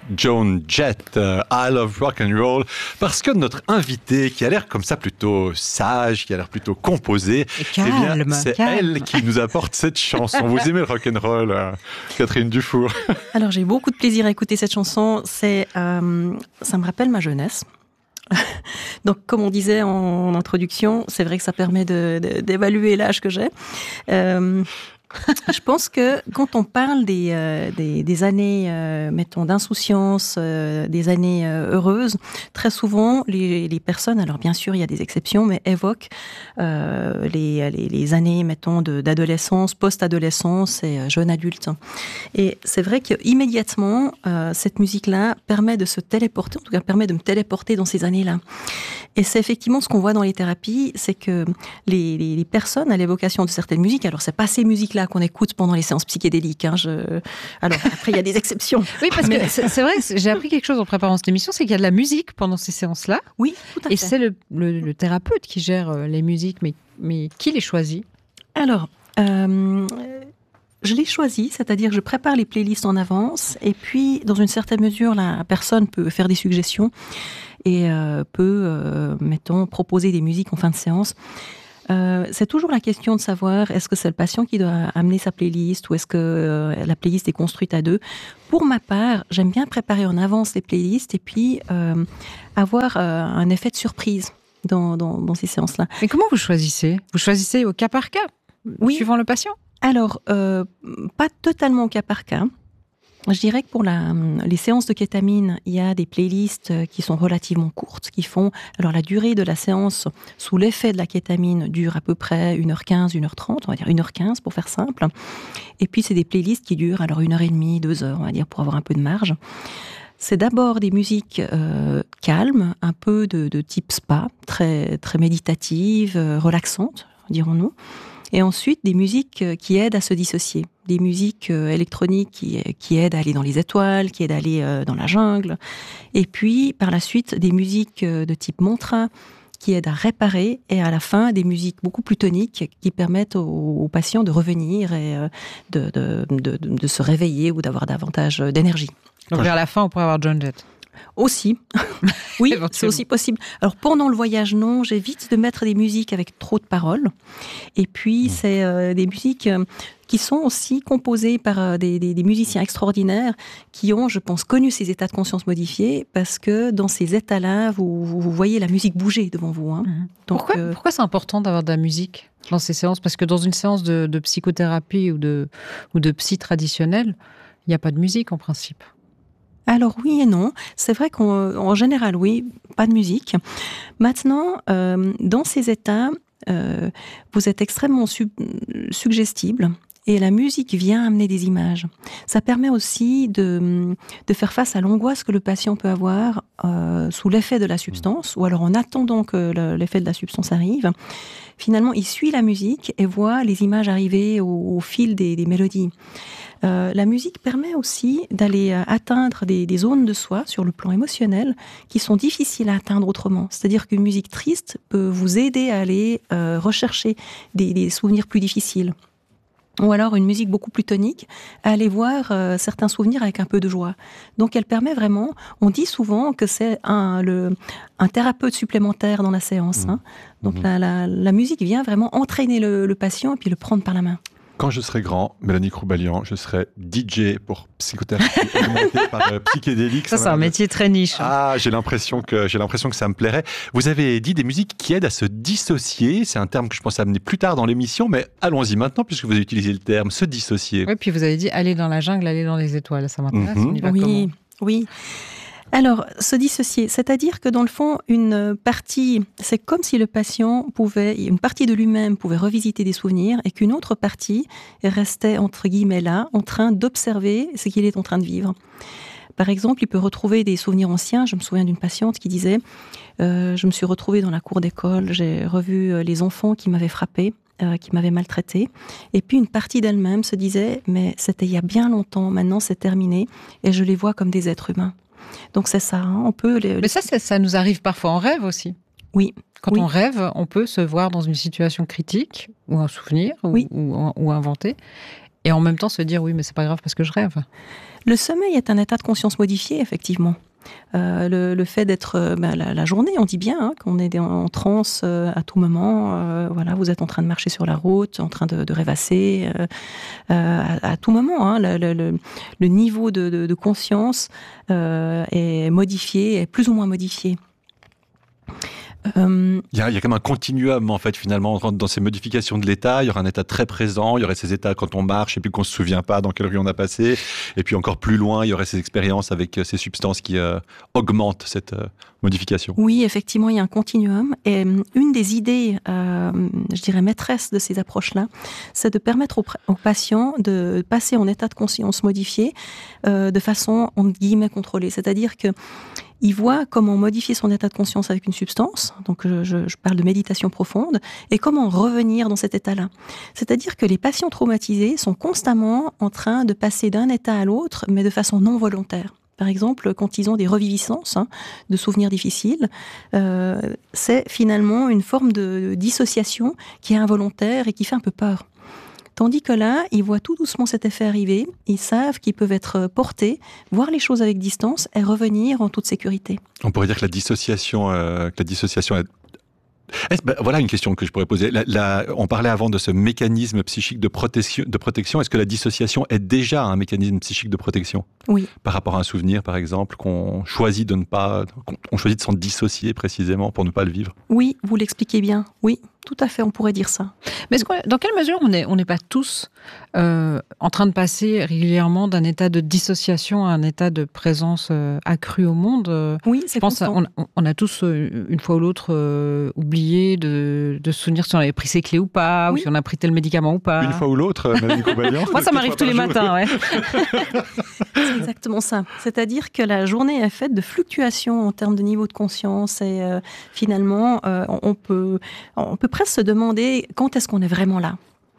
Joan Jett, I Love Rock and Roll, parce que notre invité, qui a l'air comme ça plutôt sage, qui a l'air plutôt composé, c'est elle qui nous apporte cette chanson. Vous aimez le rock and roll, Catherine Dufour? Alors j'ai beaucoup de plaisir à écouter cette chanson. Ça me rappelle ma jeunesse. Donc, comme on disait en introduction, c'est vrai que ça permet d'évaluer l'âge que j'ai. Je pense que quand on parle des années, mettons, d'insouciance, des années heureuses, très souvent, les personnes, alors bien sûr, il y a des exceptions, mais évoquent les années, mettons, d'adolescence, post-adolescence et jeune adulte. Et c'est vrai qu'immédiatement, cette musique-là permet de se téléporter, en tout cas permet de me téléporter dans ces années-là. Et c'est effectivement ce qu'on voit dans les thérapies, c'est que les personnes à l'évocation de certaines musiques, alors c'est pas ces musiques-là qu'on écoute pendant les séances psychédéliques. Alors après il y a des exceptions. Oui, parce que c'est vrai, j'ai appris quelque chose en préparant cette émission, c'est qu'il y a de la musique pendant ces séances-là. Oui, tout à fait. Et c'est le thérapeute qui gère les musiques, mais qui les choisit? Alors, je les choisis, c'est-à-dire que je prépare les playlists en avance, et puis dans une certaine mesure, la personne peut faire des suggestions et peut, mettons, proposer des musiques en fin de séance. C'est toujours la question de savoir est-ce que c'est le patient qui doit amener sa playlist ou est-ce que la playlist est construite à deux. Pour ma part, j'aime bien préparer en avance les playlists et puis avoir un effet de surprise dans ces séances-là. Mais comment vous choisissez? Vous choisissez au cas par cas, suivant le patient? Alors, pas totalement au cas par cas. Je dirais que pour les séances de kétamine, il y a des playlists qui sont relativement courtes, qui font... Alors, la durée de la séance sous l'effet de la kétamine dure à peu près 1h15, 1h30, on va dire 1h15 pour faire simple. Et puis, c'est des playlists qui durent alors 1h30, 2h, on va dire, pour avoir un peu de marge. C'est d'abord des musiques calmes, un peu de type spa, très, très méditatives, relaxantes, dirons-nous. Et ensuite, des musiques qui aident à se dissocier. Des musiques électroniques qui aident à aller dans les étoiles, qui aident à aller dans la jungle. Et puis, par la suite, des musiques de type mantra qui aident à réparer. Et à la fin, des musiques beaucoup plus toniques qui permettent aux patients de revenir et de se réveiller ou d'avoir davantage d'énergie. Donc, vers la fin, on pourrait avoir Joan Jett. Aussi, oui, c'est aussi possible. Alors pendant le voyage, non, j'évite de mettre des musiques avec trop de paroles. Et puis c'est des musiques qui sont aussi composées par des musiciens extraordinaires qui ont, je pense, connu ces états de conscience modifiés parce que dans ces états-là, vous voyez la musique bouger devant vous. Hein. Donc, pourquoi c'est important d'avoir de la musique dans ces séances? Parce que dans une séance de psychothérapie ou de psy traditionnelle, il n'y a pas de musique en principe. Alors oui et non. C'est vrai qu'en général, oui, pas de musique. Maintenant, dans ces états, vous êtes extrêmement suggestible et la musique vient amener des images. Ça permet aussi de faire face à l'angoisse que le patient peut avoir sous l'effet de la substance ou alors en attendant que l'effet de la substance arrive. Finalement, il suit la musique et voit les images arriver au fil des mélodies. La musique permet aussi d'aller atteindre des zones de soi sur le plan émotionnel qui sont difficiles à atteindre autrement. C'est-à-dire qu'une musique triste peut vous aider à aller rechercher des souvenirs plus difficiles. Ou alors une musique beaucoup plus tonique, à aller voir certains souvenirs avec un peu de joie. Donc elle permet vraiment, on dit souvent que c'est un thérapeute supplémentaire dans la séance. Hein. Donc la musique vient vraiment entraîner le patient et puis le prendre par la main. Quand je serai grand, Mélanie Croubalian, je serai DJ pour psychothérapie augmentée par psychédélique. Ça, c'est un métier très niche. Ah, j'ai l'impression que ça me plairait. Vous avez dit des musiques qui aident à se dissocier. C'est un terme que je pense amener plus tard dans l'émission, mais allons-y maintenant puisque vous avez utilisé le terme se dissocier. Oui, puis vous avez dit aller dans la jungle, aller dans les étoiles. Ça m'intéresse. On y va comment ? Oui. Alors, se dissocier, c'est-à-dire que dans le fond, une partie, c'est comme si le patient une partie de lui-même pouvait revisiter des souvenirs et qu'une autre partie restait, entre guillemets, là, en train d'observer ce qu'il est en train de vivre. Par exemple, il peut retrouver des souvenirs anciens. Je me souviens d'une patiente qui disait je me suis retrouvée dans la cour d'école, j'ai revu les enfants qui m'avaient frappée, qui m'avaient maltraitée. Et puis une partie d'elle-même se disait mais c'était il y a bien longtemps, maintenant c'est terminé et je les vois comme des êtres humains. Donc c'est ça, hein, on peut... Mais ça nous arrive parfois en rêve aussi. Oui. Quand on rêve, on peut se voir dans une situation critique, ou un souvenir, ou inventer. Et en même temps se dire, oui, mais c'est pas grave parce que je rêve. Le sommeil est un état de conscience modifié, effectivement. Le fait d'être la journée, on dit bien qu'on est en transe à tout moment. Voilà, vous êtes en train de marcher sur la route, en train de rêvasser à tout moment. Le niveau de conscience est modifié, est plus ou moins modifié. Il y a comme un continuum, en fait, finalement, dans ces modifications de l'état. Il y aura un état très présent, il y aurait ces états quand on marche et puis qu'on se souvient pas dans quelle rue on a passé. Et puis encore plus loin, il y aurait ces expériences avec ces substances qui augmentent cette modification. Oui, effectivement, il y a un continuum. Et une des idées, je dirais, maîtresses de ces approches-là, c'est de permettre aux patients de passer en état de conscience modifié de façon, entre guillemets, contrôlée. C'est-à-dire que il voit comment modifier son état de conscience avec une substance, donc je parle de méditation profonde, et comment revenir dans cet état-là. C'est-à-dire que les patients traumatisés sont constamment en train de passer d'un état à l'autre, mais de façon non volontaire. Par exemple, quand ils ont des reviviscences de souvenirs difficiles, c'est finalement une forme de dissociation qui est involontaire et qui fait un peu peur. Tandis que là, ils voient tout doucement cet effet arriver, ils savent qu'ils peuvent être portés, voir les choses avec distance et revenir en toute sécurité. On pourrait dire que la dissociation est... Voilà une question que je pourrais poser. On parlait avant de ce mécanisme psychique de protection. Est-ce que la dissociation est déjà un mécanisme psychique de protection ? Oui. Par rapport à un souvenir, par exemple, qu'on choisit de s'en dissocier précisément pour ne pas le vivre ? Oui, vous l'expliquez bien. Oui, tout à fait, on pourrait dire ça. Mais dans quelle mesure on n'est pas tous en train de passer régulièrement d'un état de dissociation à un état de présence accrue au monde ? Oui, c'est constant. On a tous, une fois ou l'autre, oublié de se souvenir si on avait pris ses clés ou pas, oui. Ou si on a pris tel médicament ou pas. Une fois ou l'autre, Mélanie Croubaillian. Moi, ça m'arrive tous les matins, ouais. C'est exactement ça. C'est-à-dire que la journée est faite de fluctuations en termes de niveau de conscience et finalement, on peut presque se demander quand est-ce qu'on est vraiment là.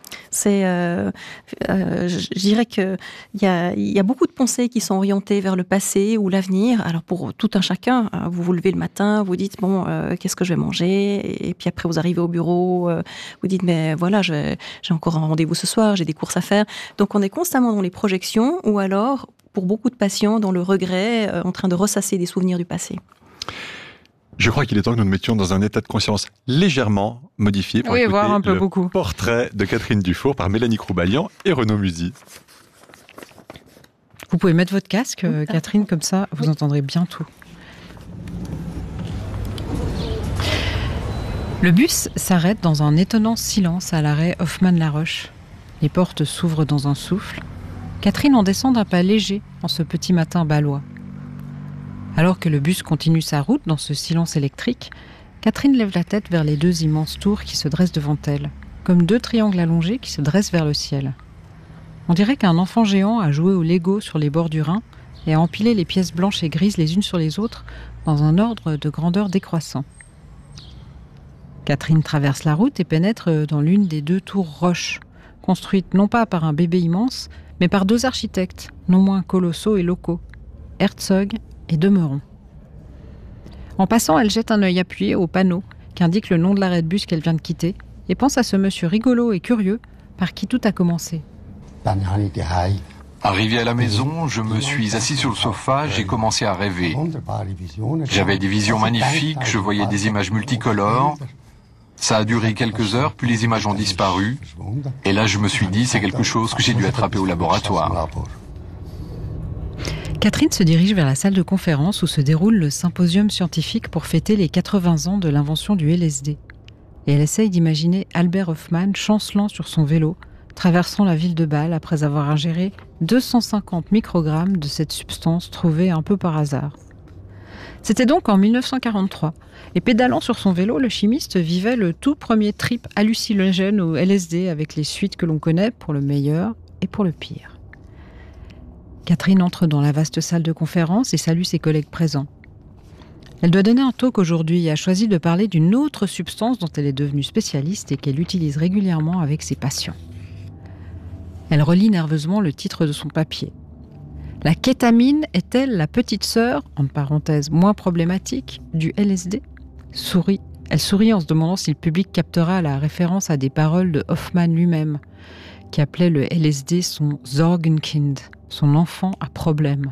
Je dirais qu'il y a beaucoup de pensées qui sont orientées vers le passé ou l'avenir. Alors pour tout un chacun, vous vous levez le matin, vous dites bon, qu'est-ce que je vais manger ? Et puis après vous arrivez au bureau, vous dites mais voilà, j'ai encore un rendez-vous ce soir, j'ai des courses à faire. Donc on est constamment dans les projections ou alors, pour beaucoup de patients, dans le regret, en train de ressasser des souvenirs du passé. Je crois qu'il est temps que nous nous mettions dans un état de conscience légèrement modifié pour écouter voir un peu le beaucoup. Portrait de Catherine Dufour par Mélanie Croubaillan et Renaud Musy. Vous pouvez mettre votre casque, Catherine, comme ça, vous entendrez bien tout. Le bus s'arrête dans un étonnant silence à l'arrêt Hoffmann-la-Roche. Les portes s'ouvrent dans un souffle. Catherine en descend d'un pas léger en ce petit matin balois. Alors que le bus continue sa route dans ce silence électrique, Catherine lève la tête vers les deux immenses tours qui se dressent devant elle, comme deux triangles allongés qui se dressent vers le ciel. On dirait qu'un enfant géant a joué au Lego sur les bords du Rhin et a empilé les pièces blanches et grises les unes sur les autres dans un ordre de grandeur décroissant. Catherine traverse la route et pénètre dans l'une des deux tours roches, construites non pas par un bébé immense, mais par deux architectes, non moins colossaux et locaux, Herzog et Demeron. En passant, elle jette un œil appuyé au panneau qui indique le nom de l'arrêt de bus qu'elle vient de quitter et pense à ce monsieur rigolo et curieux par qui tout a commencé. Arrivé à la maison, je me suis assis sur le sofa, j'ai commencé à rêver. J'avais des visions magnifiques, je voyais des images multicolores. Ça a duré quelques heures, puis les images ont disparu. Et là, je me suis dit, c'est quelque chose que j'ai dû attraper au laboratoire. Catherine se dirige vers la salle de conférence où se déroule le symposium scientifique pour fêter les 80 ans de l'invention du LSD. Et elle essaye d'imaginer Albert Hofmann chancelant sur son vélo, traversant la ville de Bâle après avoir ingéré 250 microgrammes de cette substance trouvée un peu par hasard. C'était donc en 1943, et pédalant sur son vélo, le chimiste vivait le tout premier trip hallucinogène au LSD avec les suites que l'on connaît pour le meilleur et pour le pire. Catherine entre dans la vaste salle de conférence et salue ses collègues présents. Elle doit donner un talk aujourd'hui et a choisi de parler d'une autre substance dont elle est devenue spécialiste et qu'elle utilise régulièrement avec ses patients. Elle relit nerveusement le titre de son papier. La kétamine est-elle la petite sœur, entre parenthèses moins problématique, du LSD ? Elle sourit en se demandant si le public captera la référence à des paroles de Hofmann lui-même, qui appelait le LSD son Sorgenkind, son enfant à problème.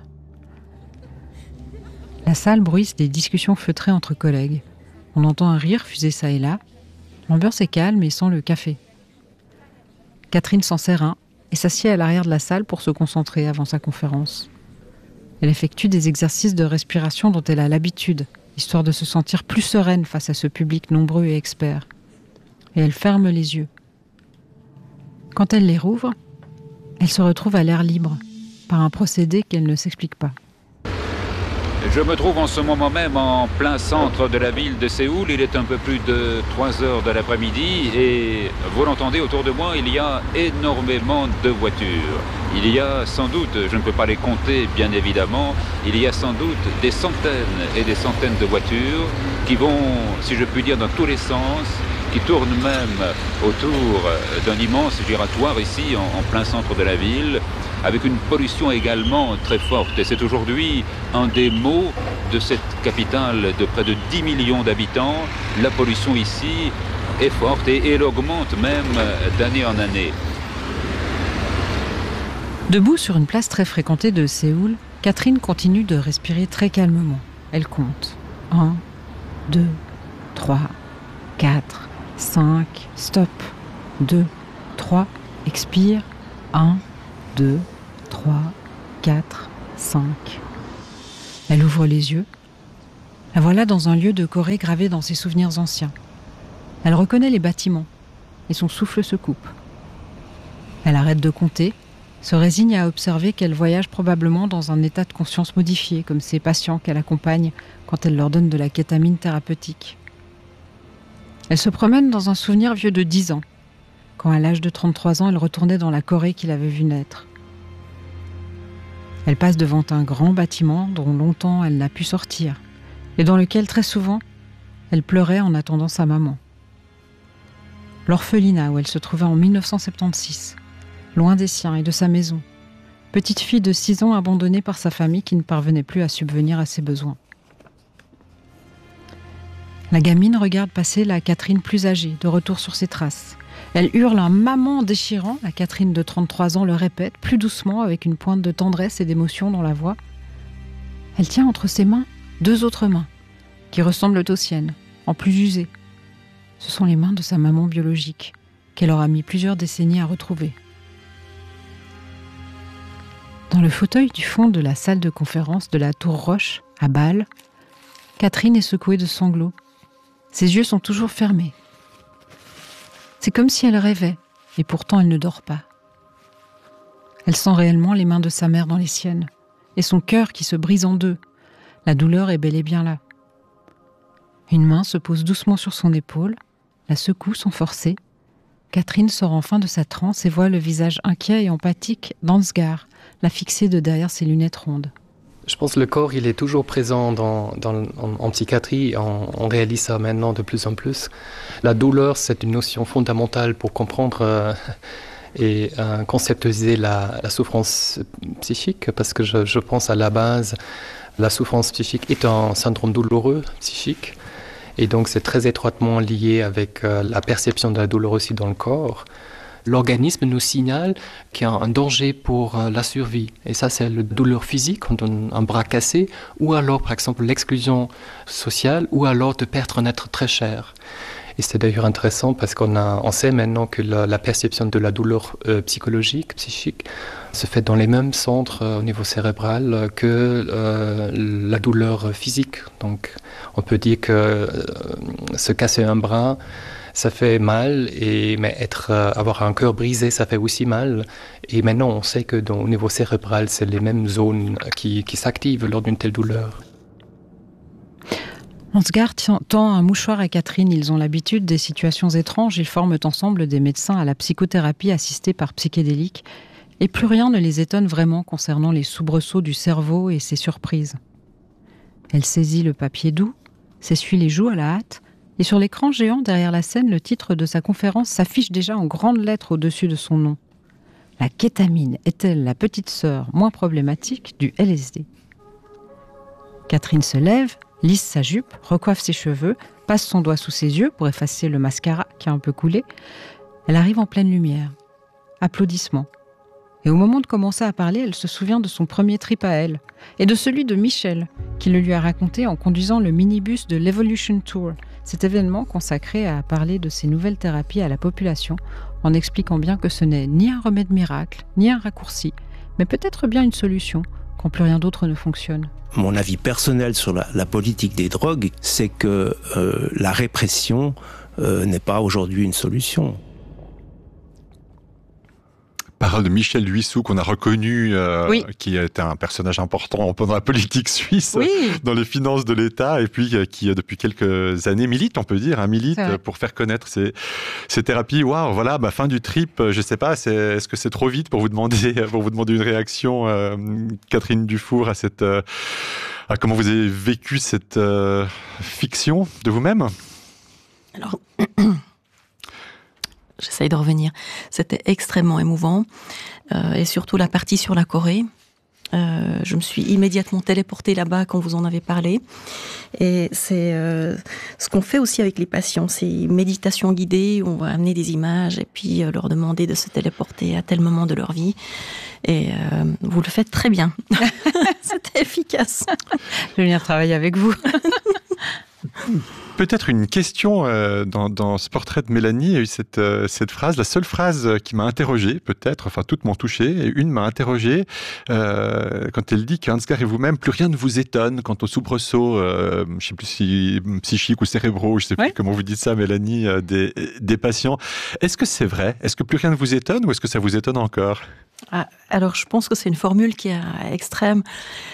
La salle bruisse des discussions feutrées entre collègues. On entend un rire fuser ça et là. L'ambiance est calme et sent le café. Catherine s'en sert un et s'assied à l'arrière de la salle pour se concentrer avant sa conférence. Elle effectue des exercices de respiration dont elle a l'habitude, histoire de se sentir plus sereine face à ce public nombreux et expert. Et elle ferme les yeux. Quand elle les rouvre, elle se retrouve à l'air libre, par un procédé qu'elle ne s'explique pas. Je me trouve en ce moment même en plein centre de la ville de Séoul. Il est un peu plus de 3 heures de l'après-midi et vous l'entendez autour de moi, il y a énormément de voitures. Il y a sans doute, je ne peux pas les compter bien évidemment, il y a sans doute des centaines et des centaines de voitures qui vont, si je puis dire, dans tous les sens, qui tournent même autour d'un immense giratoire ici en plein centre de la ville, avec une pollution également très forte. Et c'est aujourd'hui un des maux de cette capitale de près de 10 millions d'habitants. La pollution ici est forte et elle augmente même d'année en année. Debout sur une place très fréquentée de Séoul, Catherine continue de respirer très calmement. Elle compte. 1, 2, 3, 4, 5, stop. 2, 3, expire. 1, 2, 3, 4, 5. Elle ouvre les yeux. La voilà dans un lieu de Corée gravé dans ses souvenirs anciens. Elle reconnaît les bâtiments et son souffle se coupe. Elle arrête de compter, se résigne à observer qu'elle voyage probablement dans un état de conscience modifié, comme ces patients qu'elle accompagne quand elle leur donne de la kétamine thérapeutique. Elle se promène dans un souvenir vieux de 10 ans, quand à l'âge de 33 ans, elle retournait dans la Corée qu'il avait vue naître. Elle passe devant un grand bâtiment dont longtemps elle n'a pu sortir, et dans lequel très souvent, elle pleurait en attendant sa maman. L'orphelinat où elle se trouvait en 1976, loin des siens et de sa maison, petite fille de 6 ans abandonnée par sa famille qui ne parvenait plus à subvenir à ses besoins. La gamine regarde passer la Catherine plus âgée, de retour sur ses traces. Elle hurle un « maman » en déchirant. La Catherine de 33 ans le répète, plus doucement, avec une pointe de tendresse et d'émotion dans la voix. Elle tient entre ses mains 2 autres mains, qui ressemblent aux siennes, en plus usées. Ce sont les mains de sa maman biologique, qu'elle aura mis plusieurs décennies à retrouver. Dans le fauteuil du fond de la salle de conférence de la Tour Roche, à Bâle, Catherine est secouée de sanglots. Ses yeux sont toujours fermés. C'est comme si elle rêvait, et pourtant elle ne dort pas. Elle sent réellement les mains de sa mère dans les siennes, et son cœur qui se brise en 2. La douleur est bel et bien là. Une main se pose doucement sur son épaule, la secoue sans forcer. Catherine sort enfin de sa transe et voit le visage inquiet et empathique d'Ansgar, la fixer de derrière ses lunettes rondes. Je pense que le corps, il est toujours présent en psychiatrie. On réalise ça maintenant de plus en plus. La douleur, c'est une notion fondamentale pour comprendre et conceptualiser la souffrance psychique, parce que je pense à la base, la souffrance psychique est un syndrome douloureux psychique. Et donc, c'est très étroitement lié avec la perception de la douleur aussi dans le corps. L'organisme nous signale qu'il y a un danger pour la survie. Et ça, c'est la douleur physique, quand on a un bras cassé, ou alors, par exemple, l'exclusion sociale, ou alors de perdre un être très cher. Et c'est d'ailleurs intéressant parce qu'on sait maintenant que la perception de la douleur psychologique, psychique, se fait dans les mêmes centres au niveau cérébral que la douleur physique. Donc, on peut dire que se casser un bras, ça fait mal, mais avoir un cœur brisé, ça fait aussi mal. Et maintenant, on sait que au niveau cérébral, c'est les mêmes zones qui s'activent lors d'une telle douleur. Ansgar tend un mouchoir à Catherine. Ils ont l'habitude des situations étranges. Ils forment ensemble des médecins à la psychothérapie assistée par psychédéliques. Et plus rien ne les étonne vraiment concernant les soubresauts du cerveau et ses surprises. Elle saisit le papier doux, s'essuie les joues à la hâte, et sur l'écran géant derrière la scène, le titre de sa conférence s'affiche déjà en grandes lettres au-dessus de son nom. La kétamine est-elle la petite sœur moins problématique du LSD ? Catherine se lève, lisse sa jupe, recoiffe ses cheveux, passe son doigt sous ses yeux pour effacer le mascara qui a un peu coulé. Elle arrive en pleine lumière. applaudissements. Et au moment de commencer à parler, elle se souvient de son premier trip à elle, et de celui de Michel, qui le lui a raconté en conduisant le minibus de l'Evolution Tour, cet événement consacré à parler de ces nouvelles thérapies à la population, en expliquant bien que ce n'est ni un remède miracle, ni un raccourci, mais peut-être bien une solution, quand plus rien d'autre ne fonctionne. Mon avis personnel sur la politique des drogues, c'est que la répression n'est pas aujourd'hui une solution. Parole de Michel Duissou, qu'on a reconnu, oui. qui est un personnage important pendant la politique suisse, oui. Dans les finances de l'État, et puis qui, depuis quelques années, milite, on peut dire, milite pour faire connaître ces thérapies. Waouh, voilà, fin du trip, je sais pas, est-ce que c'est trop vite pour vous demander une réaction, Catherine Dufour, à comment vous avez vécu cette fiction de vous-même ? Alors... J'essaye de revenir. C'était extrêmement émouvant. Et surtout la partie sur la Corée. Je me suis immédiatement téléportée là-bas quand vous en avez parlé. Et c'est ce qu'on fait aussi avec les patients. C'est une méditation guidée où on va amener des images et puis leur demander de se téléporter à tel moment de leur vie. Et vous le faites très bien. C'était efficace. Je vais venir travailler avec vous. Peut-être une question dans ce portrait de Mélanie, il y a eu cette phrase, la seule phrase qui m'a interrogé, peut-être, enfin toutes m'ont touché, et une m'a interrogé quand elle dit qu'Ansgar et vous-même, plus rien ne vous étonne quant aux soubresauts, je ne sais plus si psychiques ou cérébraux, je ne sais plus comment vous dites ça, Mélanie, des patients. Est-ce que c'est vrai ? Est-ce que plus rien ne vous étonne ou est-ce que ça vous étonne encore ? Alors je pense que c'est une formule qui est extrême.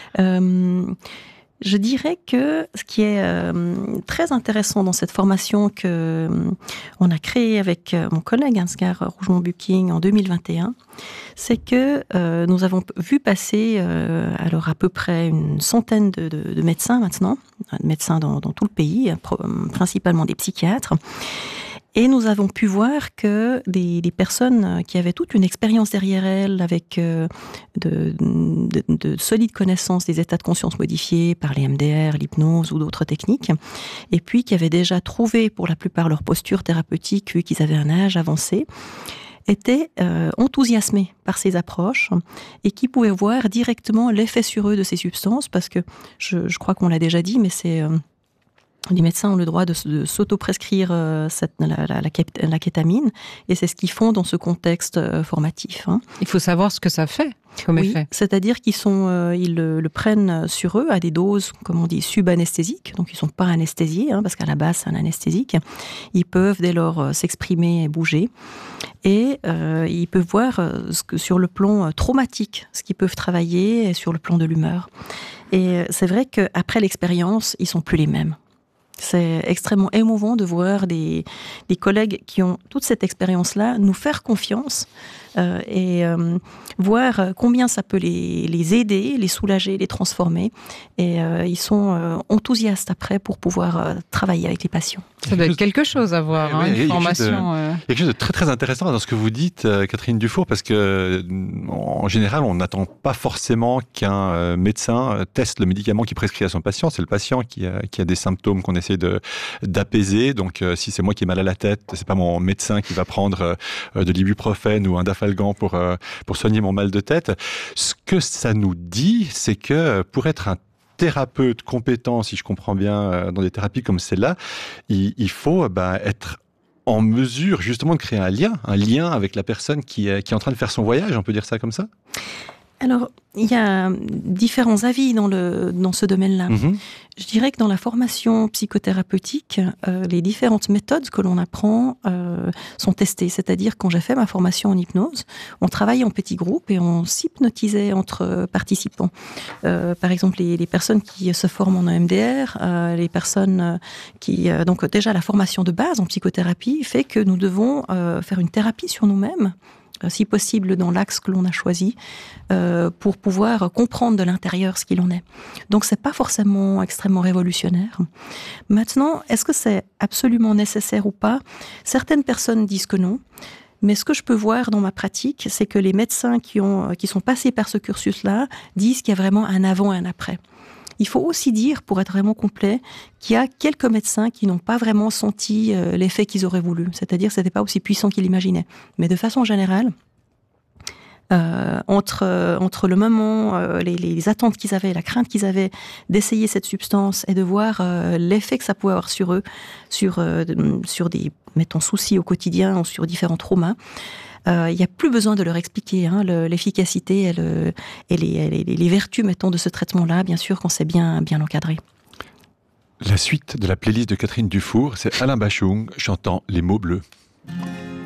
Je dirais que ce qui est très intéressant dans cette formation que on a créée avec mon collègue Ansgar Rougemont-Bucking en 2021, c'est que nous avons vu passer alors à peu près une centaine de médecins maintenant, médecins dans tout le pays, principalement des psychiatres. Et nous avons pu voir que des personnes qui avaient toute une expérience derrière elles, avec de solides connaissances des états de conscience modifiés par les MDR, l'hypnose ou d'autres techniques, et puis qui avaient déjà trouvé pour la plupart leur posture thérapeutique, vu qu'ils avaient un âge avancé, étaient enthousiasmés par ces approches et qui pouvaient voir directement l'effet sur eux de ces substances, parce que je crois qu'on l'a déjà dit, mais c'est... Les médecins ont le droit de s'auto-prescrire la kétamine, et c'est ce qu'ils font dans ce contexte formatif. Il faut savoir ce que ça fait comme effet. C'est-à-dire qu'ils le prennent sur eux à des doses, comme on dit, subanesthésiques, donc ils ne sont pas anesthésiés, parce qu'à la base c'est un anesthésique. Ils peuvent dès lors s'exprimer et bouger, et ils peuvent voir sur le plan traumatique ce qu'ils peuvent travailler, et sur le plan de l'humeur. Et c'est vrai qu'après l'expérience, ils ne sont plus les mêmes. C'est extrêmement émouvant de voir des collègues qui ont toute cette expérience-là nous faire confiance et voir combien ça peut les aider, les soulager, les transformer. Et ils sont enthousiastes après pour pouvoir travailler avec les patients. Ça doit être quelque chose à voir, une formation. Il y a quelque chose de très très intéressant dans ce que vous dites, Catherine Dufour, parce que en général, on n'attend pas forcément qu'un médecin teste le médicament qu'il prescrit à son patient. C'est le patient qui a des symptômes qu'on essaie d'apaiser. Donc, si c'est moi qui ai mal à la tête, c'est pas mon médecin qui va prendre de l'ibuprofène ou un dafalgan pour soigner mon mal de tête. Ce que ça nous dit, c'est que pour être un thérapeute compétent, si je comprends bien, dans des thérapies comme celle-là, il faut être en mesure justement de créer un lien avec la personne qui est en train de faire son voyage, on peut dire ça comme ça ? Alors, il y a différents avis dans ce domaine-là. Je dirais que dans la formation psychothérapeutique, les différentes méthodes que l'on apprend sont testées. C'est-à-dire, quand j'ai fait ma formation en hypnose, on travaillait en petits groupes et on s'hypnotisait entre participants. Par exemple, les personnes qui se forment en EMDR, les personnes qui... donc déjà, la formation de base en psychothérapie fait que nous devons faire une thérapie sur nous-mêmes, si possible dans l'axe que l'on a choisi, pour pouvoir comprendre de l'intérieur ce qu'il en est. Donc c'est pas forcément extrêmement révolutionnaire. Maintenant, est-ce que c'est absolument nécessaire ou pas ? Certaines personnes disent que non. Mais ce que je peux voir dans ma pratique, c'est que les médecins qui sont passés par ce cursus-là disent qu'il y a vraiment un avant et un après. Il faut aussi dire, pour être vraiment complet, qu'il y a quelques médecins qui n'ont pas vraiment senti l'effet qu'ils auraient voulu. C'est-à-dire que ce n'était pas aussi puissant qu'ils l'imaginaient. Mais de façon générale, entre le moment, les attentes qu'ils avaient, la crainte qu'ils avaient d'essayer cette substance et de voir l'effet que ça pouvait avoir sur eux, sur des, mettons, soucis au quotidien ou sur différents traumas. Il n'y a plus besoin de leur expliquer l'efficacité et les vertus, mettons, de ce traitement-là, bien sûr, quand c'est bien encadré. La suite de la playlist de Catherine Dufour, c'est Alain Bachung chantant Les mots bleus.